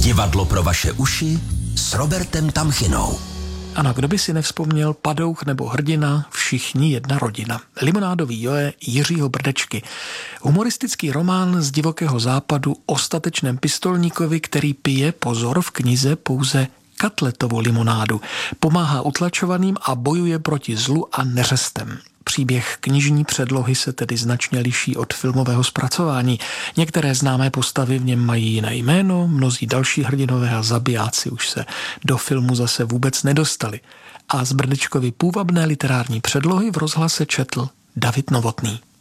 Divadlo pro vaše uši s Robertem Tamchinou. Ano, kdo by si nevzpomněl Padouch nebo Hrdina, všichni jedna rodina. Limonádový Joe Jiřího Brdečky. Humoristický román z divokého západu o statečném pistolníkovi, který pije, pozor, v knize pouze katletovu limonádu. Pomáhá utlačovaným a bojuje proti zlu a neřestem. Příběh knižní předlohy se tedy značně liší od filmového zpracování. Některé známé postavy v něm mají jiné jméno, mnozí další hrdinové a zabijáci už se do filmu zase vůbec nedostali. A z Brdečkovy půvabné literární předlohy v rozhlase četl David Novotný.